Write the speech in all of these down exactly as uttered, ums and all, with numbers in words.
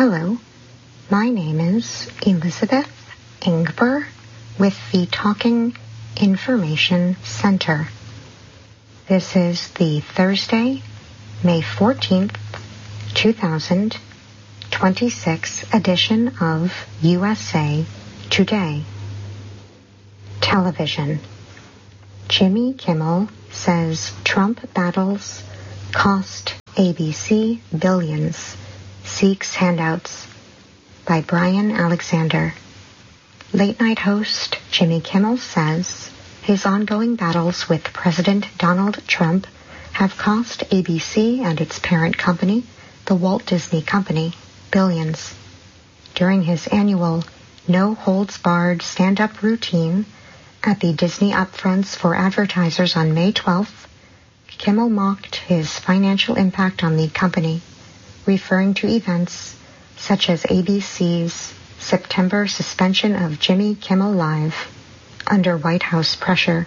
Hello, my name is Elizabeth Ingber with the Talking Information Center. This is the Thursday, May fourteenth, two thousand twenty-six edition of U S A Today. Television. Jimmy Kimmel says Trump battles cost A B C billions, seeks handouts, by Brian Alexander. Late-night host Jimmy Kimmel says his ongoing battles with President Donald Trump have cost A B C and its parent company, the Walt Disney Company, billions. During his annual no-holds-barred stand-up routine at the Disney Upfronts for advertisers on May twelfth, Kimmel mocked his financial impact on the company, referring to events such as A B C's September suspension of Jimmy Kimmel Live under White House pressure.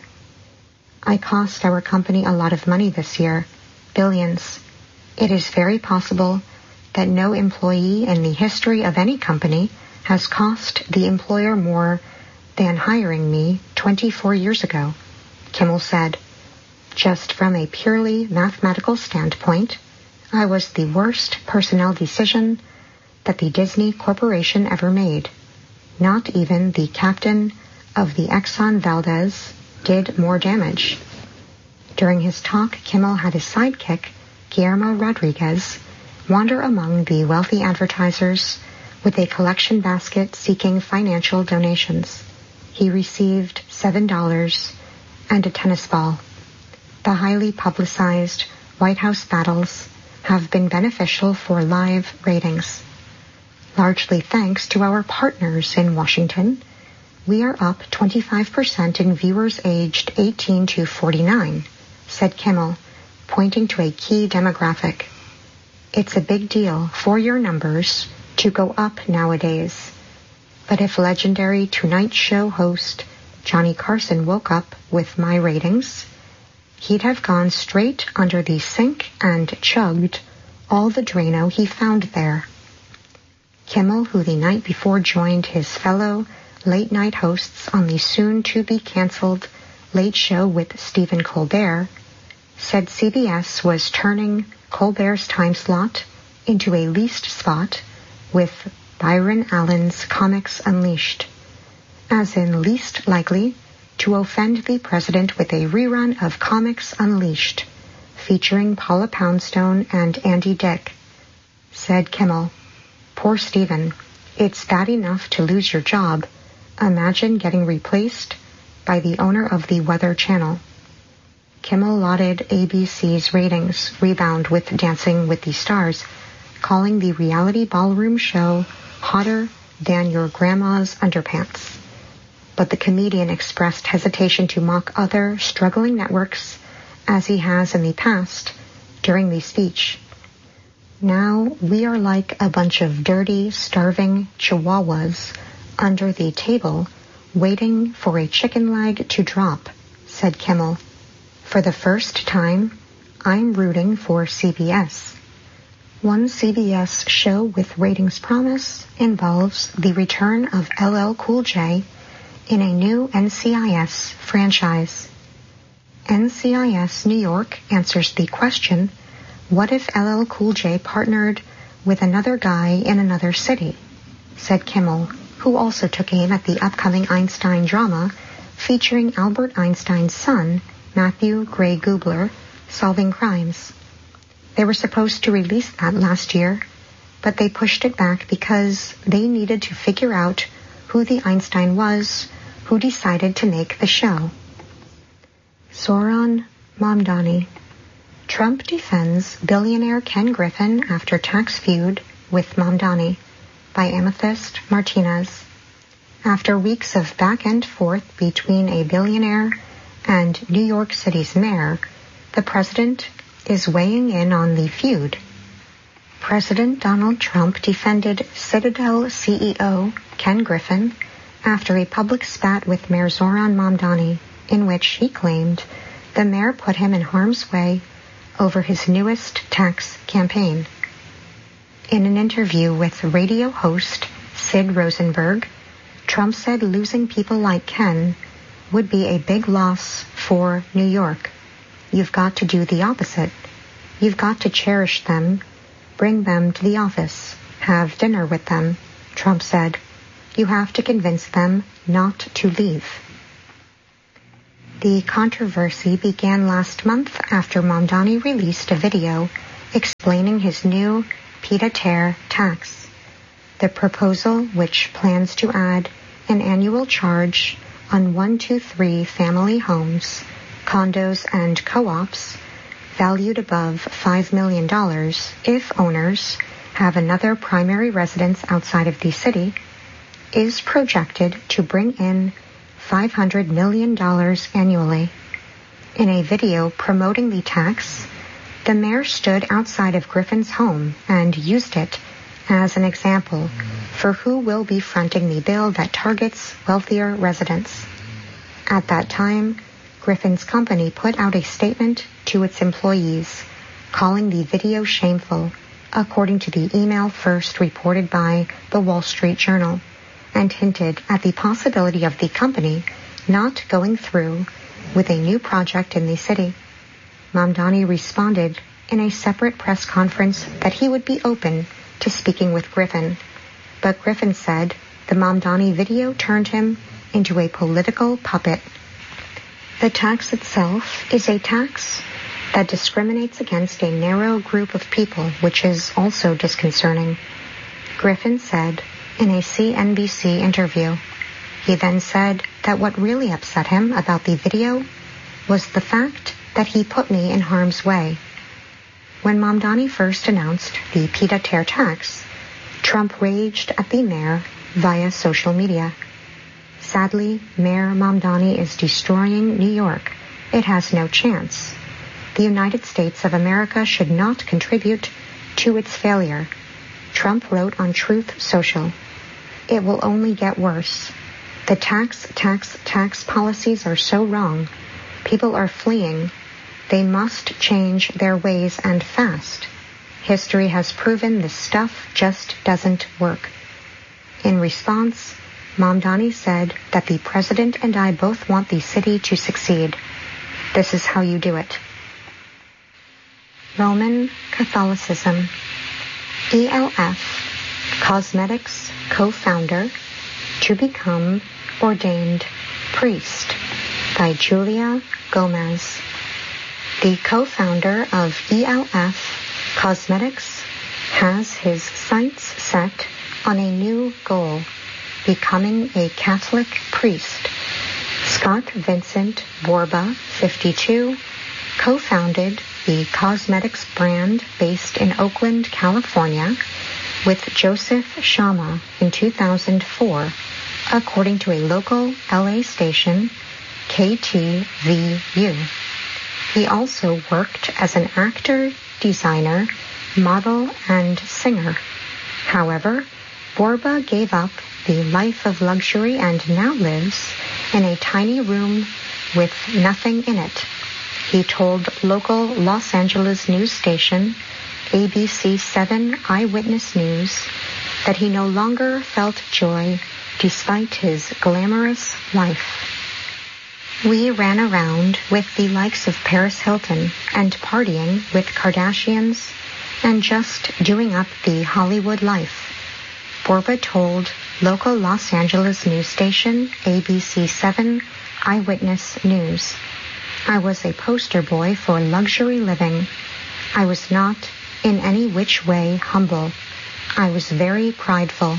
I cost our company a lot of money this year, billions. It is very possible that no employee in the history of any company has cost the employer more than hiring me twenty-four years ago, Kimmel said. Just from a purely mathematical standpoint, I was the worst personnel decision that the Disney Corporation ever made. Not even the captain of the Exxon Valdez did more damage. During his talk, Kimmel had his sidekick, Guillermo Rodriguez, wander among the wealthy advertisers with a collection basket seeking financial donations. He received seven dollars and a tennis ball. The highly publicized White House battles have been beneficial for live ratings. Largely thanks to our partners in Washington, we are up twenty-five percent in viewers aged eighteen to forty-nine, said Kimmel, pointing to a key demographic. It's a big deal for your numbers to go up nowadays. But if legendary Tonight Show host Johnny Carson woke up with my ratings, he'd have gone straight under the sink and chugged all the Drano he found there. Kimmel, who the night before joined his fellow late-night hosts on the soon-to-be-canceled Late Show with Stephen Colbert, said C B S was turning Colbert's time slot into a leased spot with Byron Allen's Comics Unleashed, as in least likely to offend the president with a rerun of Comics Unleashed, featuring Paula Poundstone and Andy Dick. Said Kimmel, "Poor Stephen, it's bad enough to lose your job. Imagine getting replaced by the owner of the Weather Channel." Kimmel lauded A B C's ratings rebound with Dancing with the Stars, calling the reality ballroom show hotter than your grandma's underpants. But the comedian expressed hesitation to mock other struggling networks, as he has in the past, during the speech. "Now we are like a bunch of dirty, starving chihuahuas under the table waiting for a chicken leg to drop," said Kimmel. "For the first time, I'm rooting for C B S. One C B S show with ratings promise involves the return of L L Cool J in a new N C I S franchise. N C I S New York answers the question, what if L L Cool J partnered with another guy in another city?" said Kimmel, who also took aim at the upcoming Einstein drama featuring Albert Einstein's son, Matthew Gray Gubler, solving crimes. They were supposed to release that last year, but they pushed it back because they needed to figure out who the Einstein was who decided to make the show. Zohran Mamdani. Trump defends billionaire Ken Griffin after tax feud with Mamdani, by Amethyst Martinez. After weeks of back and forth between a billionaire and New York City's mayor, the president is weighing in on the feud. President Donald Trump defended Citadel C E O Ken Griffin after a public spat with Mayor Zohran Mamdani, in which he claimed the mayor put him in harm's way over his newest tax campaign. In an interview with radio host Sid Rosenberg, Trump said losing people like Ken would be a big loss for New York. You've got to do the opposite. You've got to cherish them, bring them to the office, have dinner with them, Trump said. You have to convince them not to leave. The controversy began last month after Mamdani released a video explaining his new pied-à-terre tax. The proposal, which plans to add an annual charge on one two three family homes, condos, and co-ops valued above five million dollars if owners have another primary residence outside of the city, is projected to bring in five hundred million dollars annually. In a video promoting the tax, the mayor stood outside of Griffin's home and used it as an example for who will be fronting the bill that targets wealthier residents. At that time, Griffin's company put out a statement to its employees, calling the video shameful, according to the email first reported by the Wall Street Journal, and hinted at the possibility of the company not going through with a new project in the city. Mamdani responded in a separate press conference that he would be open to speaking with Griffin, but Griffin said the Mamdani video turned him into a political puppet. The tax itself is a tax that discriminates against a narrow group of people, which is also disconcerting, Griffin said in a C N B C interview. He then said that what really upset him about the video was the fact that he put me in harm's way. When Mamdani first announced the pied-à-terre tax, Trump raged at the mayor via social media. Sadly, Mayor Mamdani is destroying New York. It has no chance. The United States of America should not contribute to its failure, Trump wrote on Truth Social. It will only get worse. The tax, tax, tax policies are so wrong. People are fleeing. They must change their ways and fast. History has proven this stuff just doesn't work. In response, Mamdani said that the president and I both want the city to succeed. This is how you do it. Roman Catholicism. E L F, cosmetics co-founder, to become ordained priest by Julia Gomez. The co-founder of E L F Cosmetics has his sights set on a new goal, becoming a Catholic priest. Scott Vincent Borba, fifty-two, co-founded the cosmetics brand based in Oakland, California, with Joseph Shama in two thousand four, according to a local L A station, K T V U. He also worked as an actor, designer, model, and singer. However, Borba gave up the life of luxury and now lives in a tiny room with nothing in it. He told local Los Angeles news station A B C seven Eyewitness News that he no longer felt joy despite his glamorous life. We ran around with the likes of Paris Hilton and partying with Kardashians and just doing up the Hollywood life, Borba told local Los Angeles news station A B C seven Eyewitness News. I was a poster boy for luxury living. I was not in any which way humble. I was very prideful.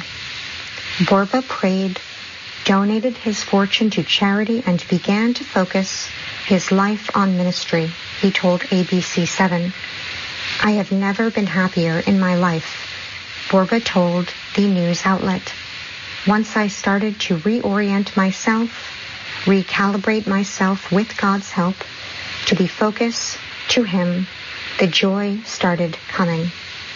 Borba prayed, donated his fortune to charity, and began to focus his life on ministry, he told A B C seven. I have never been happier in my life, Borba told the news outlet. Once I started to reorient myself, recalibrate myself with God's help, to be focused to Him, the joy started coming.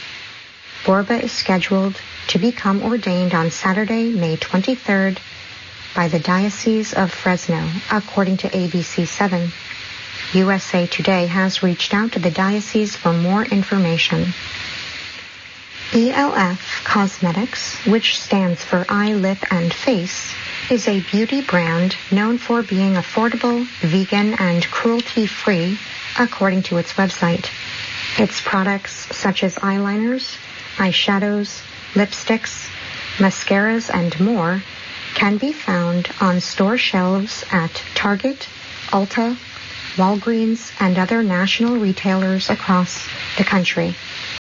Borba is scheduled to become ordained on Saturday, May twenty-third, by the Diocese of Fresno, according to A B C seven. U S A Today has reached out to the diocese for more information. E L F Cosmetics, which stands for Eye, Lip, and Face, is a beauty brand known for being affordable, vegan, and cruelty-free, according to its website. Its products, such as eyeliners, eyeshadows, lipsticks, mascaras, and more, can be found on store shelves at Target, Ulta, Walgreens, and other national retailers across the country.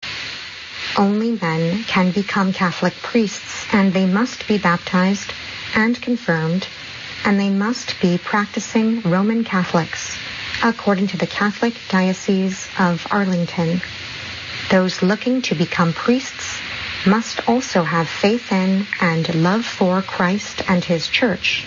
Only men can become Catholic priests, and they must be baptized and confirmed, and they must be practicing Roman Catholics, according to the Catholic Diocese of Arlington. Those looking to become priests must also have faith in and love for Christ and His Church.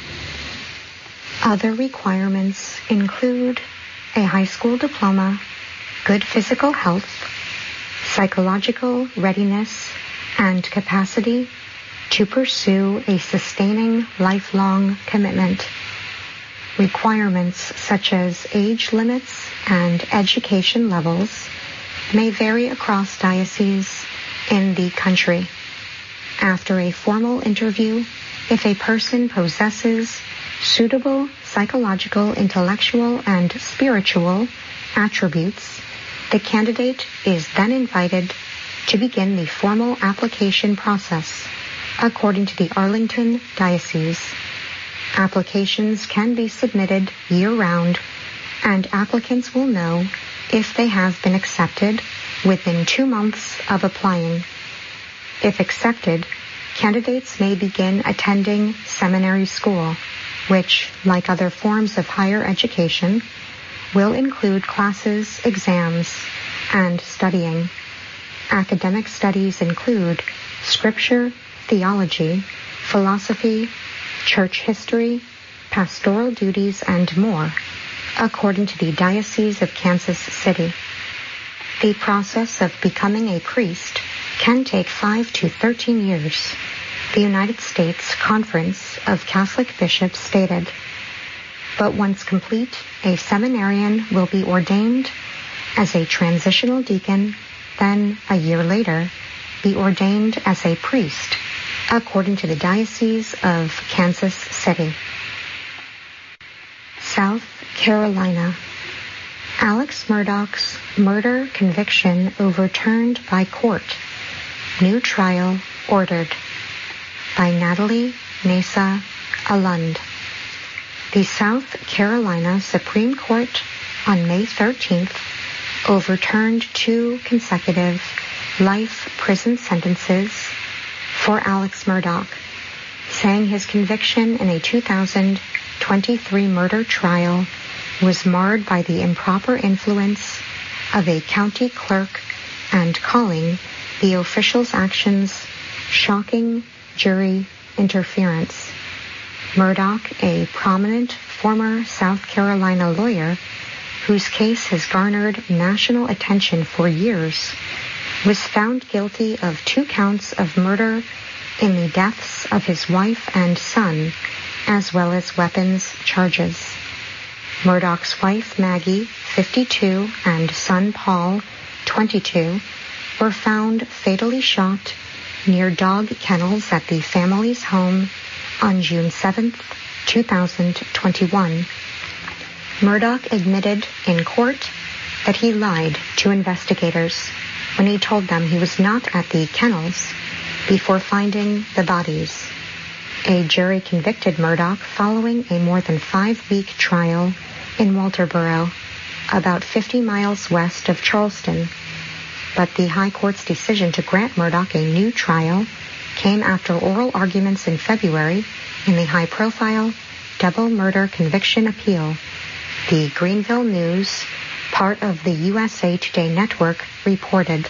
Other requirements include a high school diploma, good physical health, psychological readiness, and capacity to pursue a sustaining lifelong commitment. Requirements such as age limits and education levels may vary across dioceses in the country. After a formal interview, if a person possesses suitable psychological, intellectual, and spiritual attributes, the candidate is then invited to begin the formal application process, according to the Arlington Diocese. Applications can be submitted year-round, and applicants will know if they have been accepted within two months of applying. If accepted, candidates may begin attending seminary school, which, like other forms of higher education, will include classes, exams, and studying. Academic studies include scripture, theology, philosophy, church history, pastoral duties, and more, according to the Diocese of Kansas City. The process of becoming a priest can take five to thirteen years, the United States Conference of Catholic Bishops stated. But once complete, a seminarian will be ordained as a transitional deacon, then a year later be ordained as a priest, according to the Diocese of Kansas City. South Carolina. Alex Murdaugh's murder conviction overturned by court. New trial ordered. By Natalie Nasa Alund. The South Carolina Supreme Court on May thirteenth overturned two consecutive life prison sentences for Alex Murdaugh, saying his conviction in a two thousand twenty-three murder trial was marred by the improper influence of a county clerk and calling the official's actions shocking jury interference. Murdaugh, a prominent former South Carolina lawyer whose case has garnered national attention for years, was found guilty of two counts of murder in the deaths of his wife and son, as well as weapons charges. Murdaugh's wife, Maggie, fifty-two, and son, Paul, twenty-two, were found fatally shot near dog kennels at the family's home on June seventh, two thousand twenty-one. Murdaugh admitted in court that he lied to investigators when he told them he was not at the kennels before finding the bodies. A jury convicted Murdaugh following a more than five-week trial in Walterboro, about fifty miles west of Charleston. But the High Court's decision to grant Murdaugh a new trial came after oral arguments in February in the high-profile double murder conviction appeal. The Greenville News, part of the U S A Today network, reported.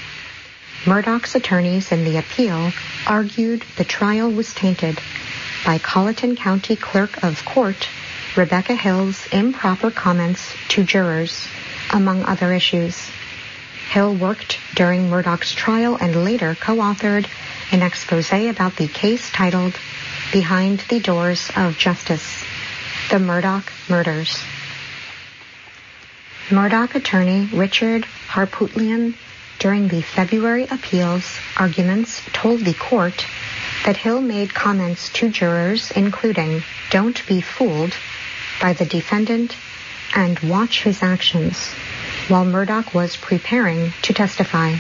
Murdaugh's attorneys in the appeal argued the trial was tainted by Colleton County Clerk of Court Rebecca Hill's improper comments to jurors, among other issues. Hill worked during Murdaugh's trial and later co-authored an expose about the case titled Behind the Doors of Justice, The Murdaugh Murders. Murdaugh attorney Richard Harpootlian during the February appeals, arguments told the court that Hill made comments to jurors including, "Don't be fooled," by the defendant, and "watch his actions," while Murdaugh was preparing to testify.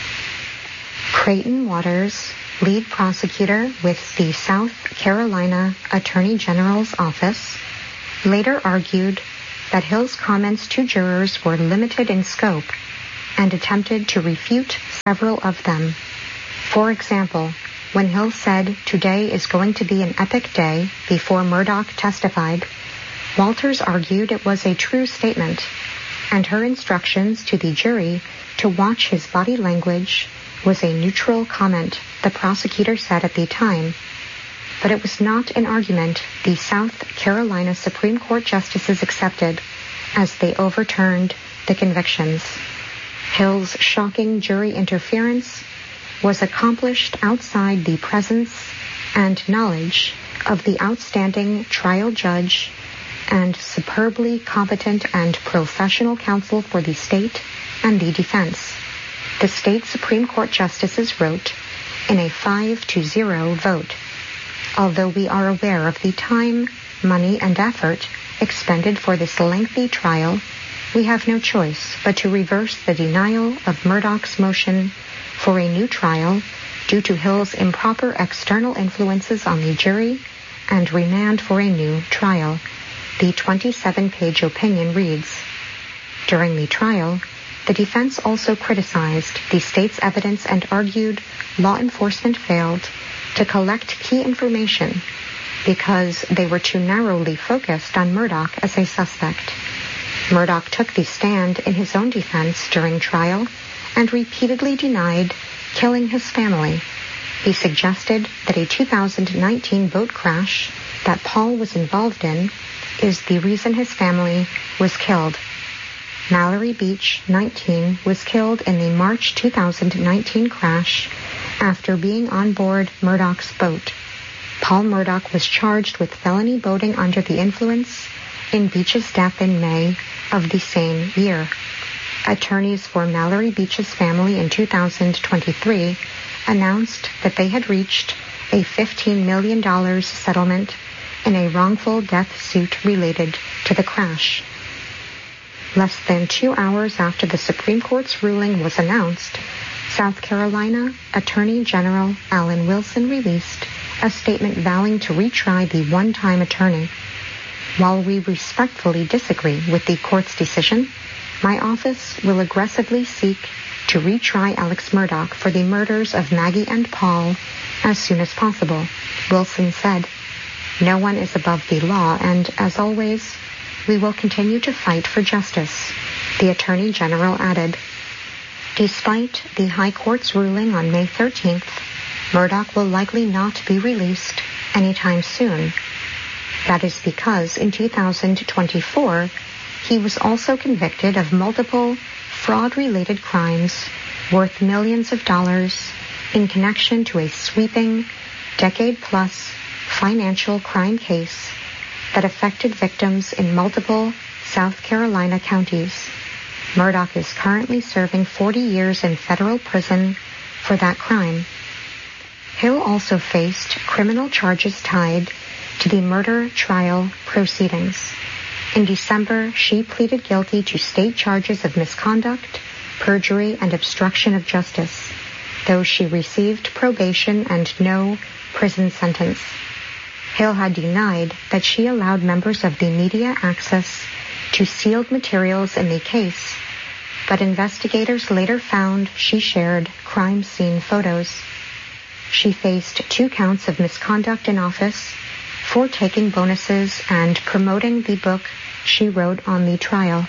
Creighton Waters, lead prosecutor with the South Carolina Attorney General's office, later argued that Hill's comments to jurors were limited in scope and attempted to refute several of them. For example, when Hill said, "Today is going to be an epic day," before Murdaugh testified, Walters argued it was a true statement, and her instructions to the jury to watch his body language was a neutral comment, the prosecutor said at the time. But it was not an argument the South Carolina Supreme Court justices accepted as they overturned the convictions. Hill's shocking jury interference was accomplished outside the presence and knowledge of the outstanding trial judge and superbly competent and professional counsel for the state and the defense. The state Supreme Court justices wrote in a five to zero vote, "Although we are aware of the time, money, and effort expended for this lengthy trial, we have no choice but to reverse the denial of Murdaugh's motion for a new trial due to Hill's improper external influences on the jury and remand for a new trial." The twenty-seven page opinion reads, "During the trial, the defense also criticized the state's evidence and argued law enforcement failed to collect key information because they were too narrowly focused on Murdaugh as a suspect. Murdaugh took the stand in his own defense during trial and repeatedly denied killing his family. He suggested that a two thousand nineteen boat crash that Paul was involved in is the reason his family was killed. Mallory Beach, nineteen, was killed in the March two thousand nineteen crash after being on board Murdaugh's boat. Paul Murdaugh was charged with felony boating under the influence in Beach's death in May of the same year. Attorneys for Mallory Beach's family in two thousand twenty-three announced that they had reached a fifteen million dollars settlement in a wrongful death suit related to the crash. Less than two hours after the Supreme Court's ruling was announced, South Carolina Attorney General Alan Wilson released a statement vowing to retry the one-time attorney. "While we respectfully disagree with the court's decision, my office will aggressively seek to retry Alex Murdaugh for the murders of Maggie and Paul as soon as possible," Wilson said. "No one is above the law, and as always, we will continue to fight for justice," the Attorney General added. Despite the High Court's ruling on May thirteenth, Murdaugh will likely not be released anytime soon. That is because in two thousand twenty-four, he was also convicted of multiple fraud-related crimes worth millions of dollars in connection to a sweeping, decade-plus financial crime case that affected victims in multiple South Carolina counties. Murdaugh is currently serving forty years in federal prison for that crime. Hill also faced criminal charges tied to the murder trial proceedings. In December, she pleaded guilty to state charges of misconduct, perjury, and obstruction of justice, though she received probation and no prison sentence. Hill had denied that she allowed members of the media access to sealed materials in the case, but investigators later found she shared crime scene photos. She faced two counts of misconduct in office for taking bonuses and promoting the book she wrote on the trial.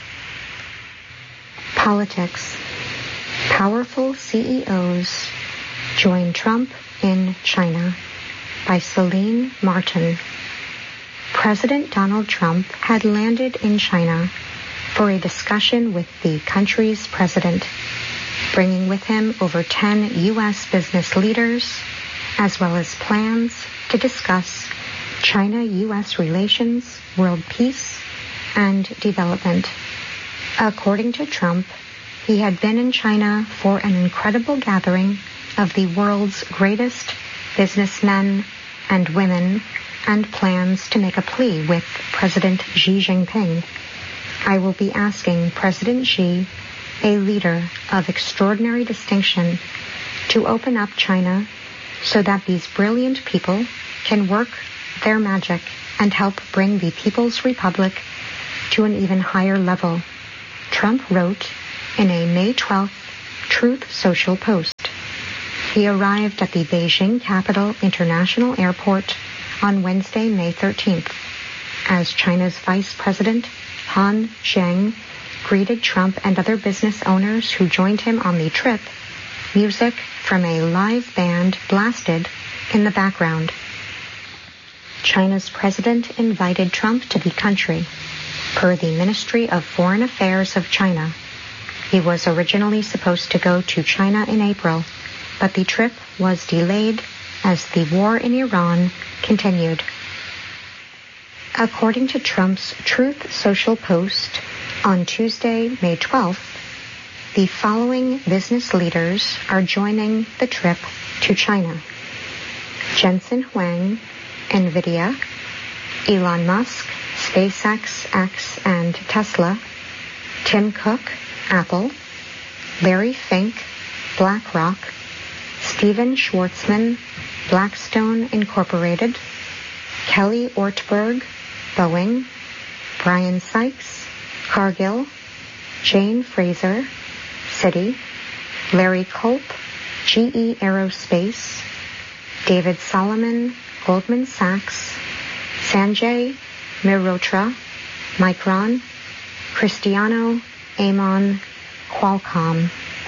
Politics. Powerful C E Os join Trump in China, by Celine Martin. President Donald Trump had landed in China for a discussion with the country's president, bringing with him over ten U S business leaders, as well as plans to discuss China-U S relations, world peace, and development. According to Trump, He had been in China for an incredible gathering of the world's greatest businessmen and women and plans to make a plea with President Xi Jinping. I will be asking President Xi, a leader of extraordinary distinction, to open up China so that these brilliant people can work their magic and help bring the People's Republic to an even higher level, Trump wrote in a May twelfth Truth Social post. He arrived at the Beijing Capital International Airport on Wednesday, May thirteenth, as China's Vice President Han Zheng greeted Trump and other business owners who joined him on the trip. Music from a live band blasted in the background. China's president invited Trump to the country, per the Ministry of Foreign Affairs of China. He was originally supposed to go to China in April, but the trip was delayed as the war in Iran continued. According to Trump's Truth Social post on Tuesday, May twelfth, the following business leaders are joining the trip to China: Jensen Huang, NVIDIA; Elon Musk, SpaceX, X, and Tesla; Tim Cook, Apple; Larry Fink, BlackRock; Steven Schwartzman, Blackstone Incorporated; Kelly Ortberg, Boeing; Brian Sykes, Cargill; Jane Fraser, Citi; Larry Culp, G E Aerospace; David Solomon, Goldman Sachs; Sanjay Mehrotra, Micron; Cristiano Amon, Qualcomm.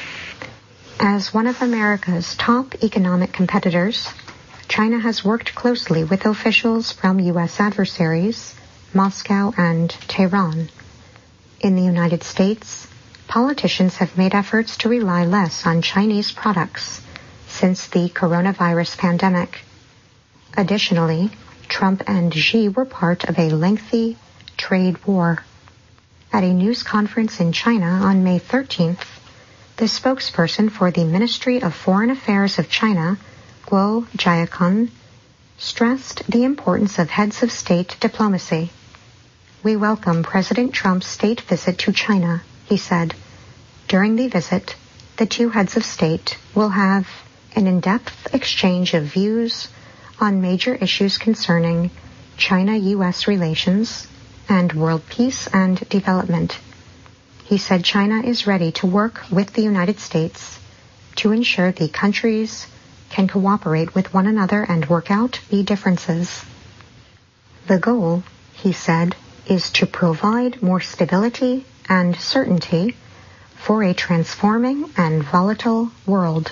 As one of America's top economic competitors, China has worked closely with officials from U S adversaries, Moscow and Tehran. In the United States, politicians have made efforts to rely less on Chinese products since the coronavirus pandemic. Additionally, Trump and Xi were part of a lengthy trade war. At a news conference in China on May thirteenth, the spokesperson for the Ministry of Foreign Affairs of China, Guo Jiakun, stressed the importance of heads of state diplomacy. "We welcome President Trump's state visit to China," he said. During the visit, the two heads of state will have an in-depth exchange of views on major issues concerning China-U S relations and world peace and development. He said China is ready to work with the United States to ensure the countries can cooperate with one another and work out the differences. The goal, he said, is to provide more stability and certainty for a transforming and volatile world.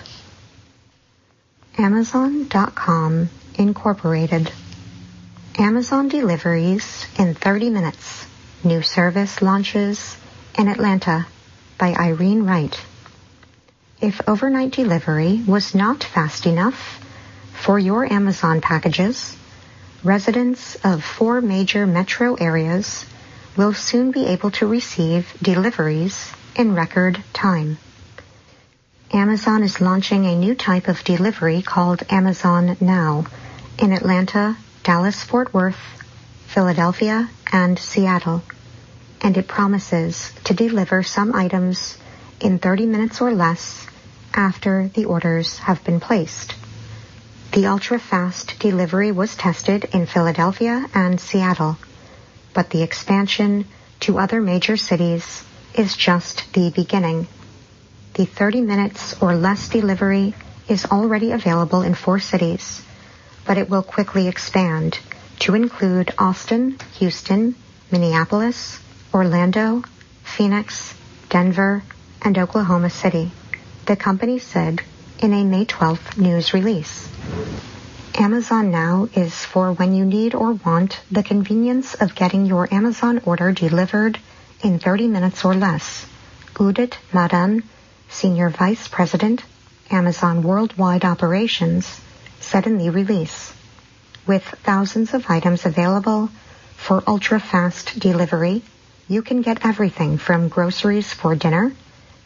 Amazon dot com Incorporated. Amazon deliveries in thirty minutes. New service launches in Atlanta by Irene Wright. If overnight delivery was not fast enough for your Amazon packages, residents of four major metro areas will soon be able to receive deliveries in record time. Amazon is launching a new type of delivery called Amazon Now in Atlanta, Dallas-Fort Worth, Philadelphia, and Seattle, and it promises to deliver some items in thirty minutes or less after the orders have been placed. The ultra-fast delivery was tested in Philadelphia and Seattle, but the expansion to other major cities is just the beginning. The thirty minutes or less delivery is already available in four cities, but it will quickly expand to include Austin, Houston, Minneapolis, Orlando, Phoenix, Denver, and Oklahoma City, the company said in a May twelfth news release. Amazon Now is for when you need or want the convenience of getting your Amazon order delivered in thirty minutes or less, Udit Madan, Senior Vice President, Amazon Worldwide Operations, said in the release. With thousands of items available for ultra-fast delivery, you can get everything from groceries for dinner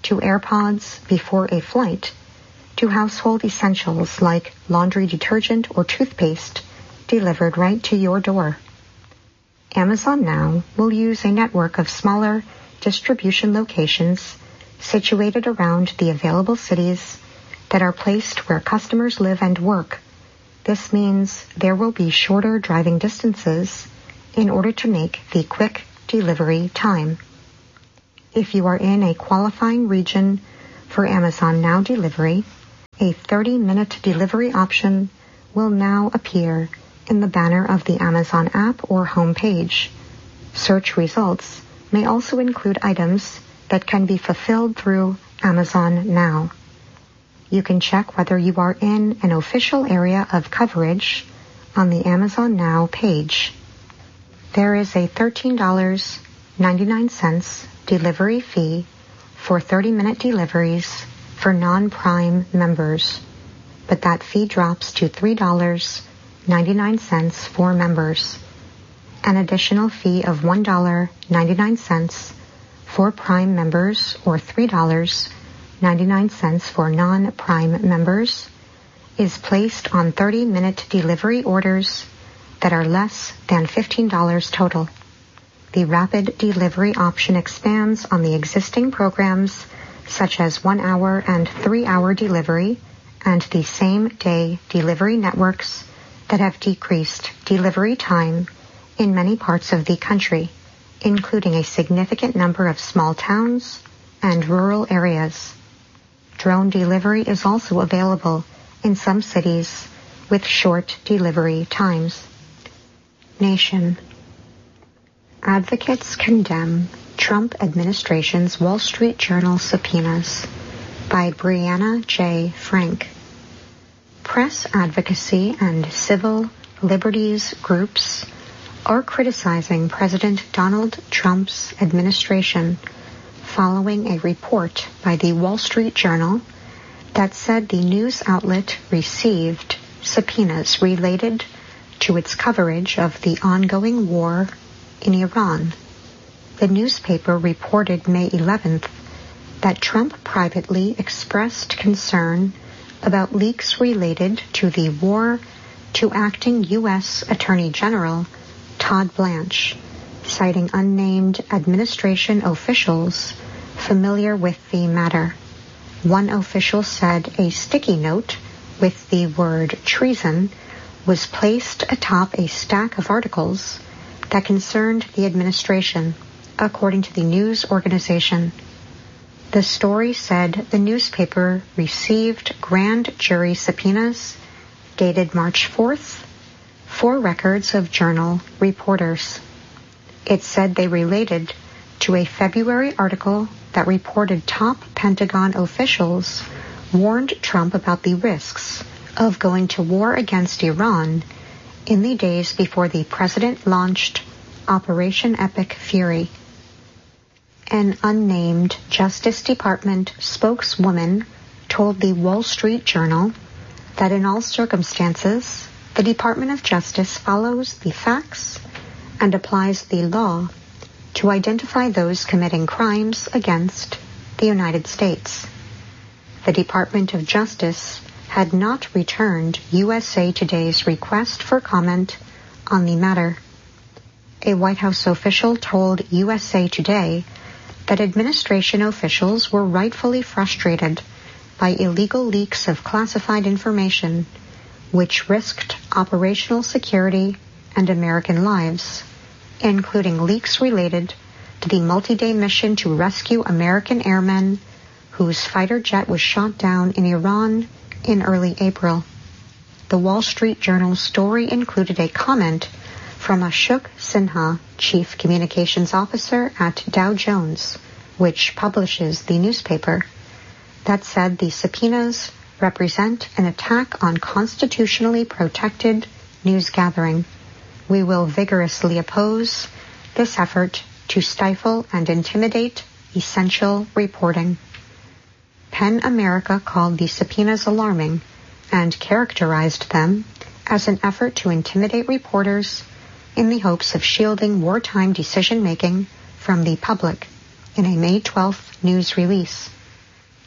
to AirPods before a flight, to household essentials like laundry detergent or toothpaste delivered right to your door. Amazon Now will use a network of smaller distribution locations situated around the available cities that are placed where customers live and work. This means there will be shorter driving distances in order to make the quick delivery time. If you are in a qualifying region for Amazon Now delivery, a thirty-minute delivery option will now appear in the banner of the Amazon app or home page. Search results may also include items that can be fulfilled through Amazon Now. You can check whether you are in an official area of coverage on the Amazon Now page. There is a thirteen dollars and ninety-nine cents delivery fee for thirty-minute deliveries for non-Prime members, but that fee drops to three dollars and ninety-nine cents for members. An additional fee of one dollar and ninety-nine cents for Prime members or three dollars and ninety-nine cents for non-Prime members is placed on thirty-minute delivery orders that are less than fifteen dollars total. The rapid delivery option expands on the existing programs such as one-hour and three-hour delivery and the same-day delivery networks that have decreased delivery time in many parts of the country, including a significant number of small towns and rural areas. Drone delivery is also available in some cities with short delivery times. Nation. Advocates condemn Trump administration's Wall Street Journal subpoenas by Brianna J. Frank. Press advocacy and civil liberties groups are criticizing President Donald Trump's administration following a report by the Wall Street Journal that said the news outlet received subpoenas related to its coverage of the ongoing war in Iran. The newspaper reported May eleventh that Trump privately expressed concern about leaks related to the war to acting U S Attorney General Todd Blanche, citing unnamed administration officials familiar with the matter. One official said a sticky note with the word treason was placed atop a stack of articles that concerned the administration, according to the news organization. The story said the newspaper received grand jury subpoenas dated March fourth for records of Journal reporters. It said they related to a February article that reported top Pentagon officials warned Trump about the risks of going to war against Iran in the days before the president launched Operation Epic Fury. An unnamed Justice Department spokeswoman told the Wall Street Journal that in all circumstances, the Department of Justice follows the facts and applies the law to identify those committing crimes against the United States. The Department of Justice had not returned U S A Today's request for comment on the matter. A White House official told U S A Today that administration officials were rightfully frustrated by illegal leaks of classified information, which risked operational security and American lives, including leaks related to the multi-day mission to rescue American airmen whose fighter jet was shot down in Iran in early April. The Wall Street Journal story included a comment from Ashok Sinha, Chief Communications Officer at Dow Jones, which publishes the newspaper, that said the subpoenas represent an attack on constitutionally protected news gathering. We will vigorously oppose this effort to stifle and intimidate essential reporting. PEN America called the subpoenas alarming and characterized them as an effort to intimidate reporters in the hopes of shielding wartime decision-making from the public in a May twelfth news release.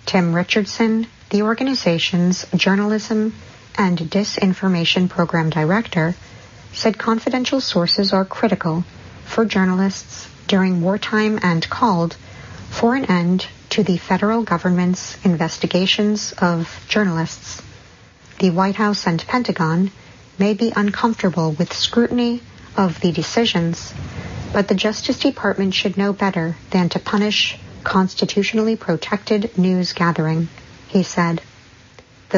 Tim Richardson, the organization's Journalism and Disinformation Program Director, said confidential sources are critical for journalists during wartime and called for an end to the federal government's investigations of journalists. The White House and Pentagon may be uncomfortable with scrutiny of the decisions, but the Justice Department should know better than to punish constitutionally protected news gathering, he said.